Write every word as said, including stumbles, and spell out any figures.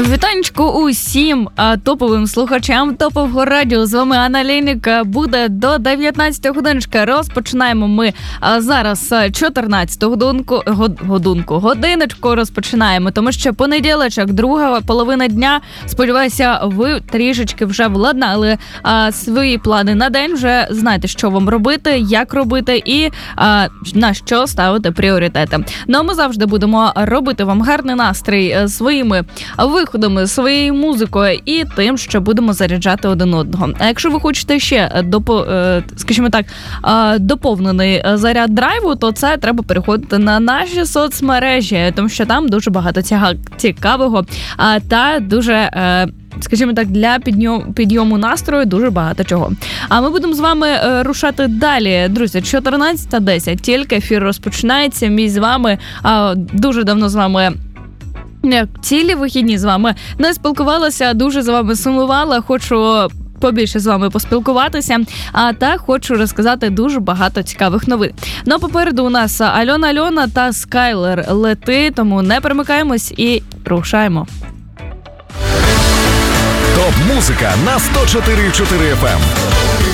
Вітанечко усім а, топовим слухачам топового радіо. З вами Анна Лейник. Буде до дев'ятнадцятої годиночки. Розпочинаємо ми а, зараз чотирнадцяту годинку, годинку, годиночку розпочинаємо, тому що понеділочок, друга половина дня. Сподіваюся, ви трішечки вже владнали а, свої плани на день, вже знаєте, що вам робити, як робити і а, на що ставити пріоритети. Ну, а ми завжди будемо робити вам гарний настрій своїми виходами, своєю музикою і тим, що будемо заряджати один одного. А якщо ви хочете ще, допо, скажімо так, доповнений заряд драйву, то це треба переходити на наші соцмережі, тому що там дуже багато цікавого та дуже, скажімо так, для підйому, підйому настрою дуже багато чого. А ми будемо з вами е, рушати далі. Друзі, чотирнадцята десять, тільки ефір розпочинається. Мій з вами, е, дуже давно з вами, як цілі вихідні з вами не спілкувалася, дуже з вами сумувала, хочу побільше з вами поспілкуватися, а та хочу розказати дуже багато цікавих новин. Ну, попереду у нас Альона Альона та Скайлер Лети, тому не перемикаємось і рушаємо. Топ-музика на сто чотири і чотири еф ем.